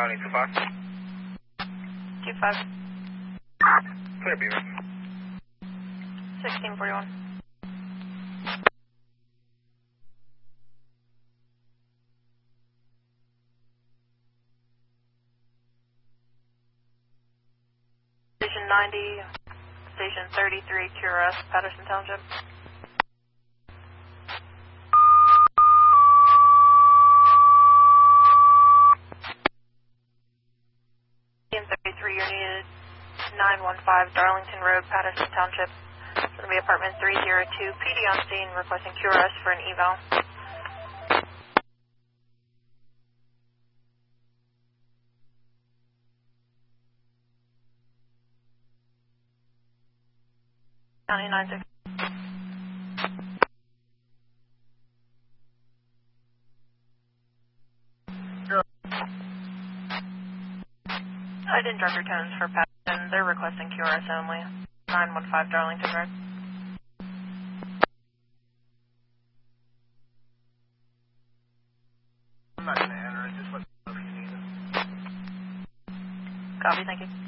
County 25. 25. Clear, Beaver. 1641. Station 90, Station 33, QRS, Patterson Township. Station 33, you're needed. 915 Darlington Road, Patterson Township. It's going to be apartment 302. PD on scene, requesting QRS for an eval. County 96. I didn't drop your tones for Patterson. They're requesting QRS only. 915 Darlington Road. I'm not going to enter it. Just let me know if you need it. Copy, thank you.